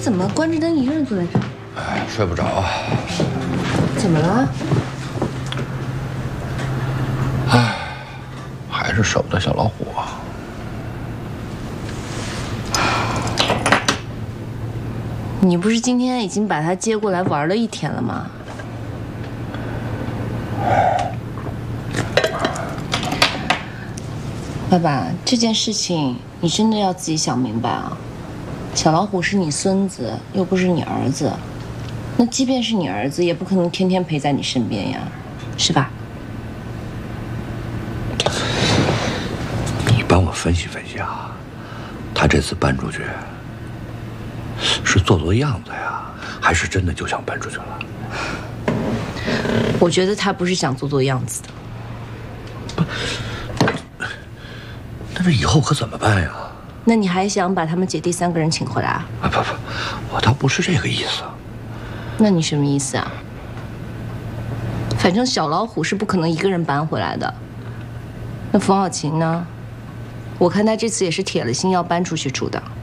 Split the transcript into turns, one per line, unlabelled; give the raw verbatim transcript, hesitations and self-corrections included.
怎么关着灯一个人坐在这儿？
哎，睡不着啊。
怎么了？
哎，还是舍不得小老虎啊。
你不是今天已经把他接过来玩了一天了吗？爸爸，这件事情你真的要自己想明白啊！小老虎是你孙子，又不是你儿子。那即便是你儿子，也不可能天天陪在你身边呀，是吧？
你帮我分析分析啊，他这次搬出去是做做样子呀，还是真的就想搬出去了？
我觉得他不是想做做样子的。
那这以后可怎么办呀？
那你还想把他们姐弟三个人请回来啊？
啊不不，我倒不是这个意思。
那你什么意思啊？反正小老虎是不可能一个人搬回来的。那冯小琴呢？我看他这次也是铁了心要搬出去住的。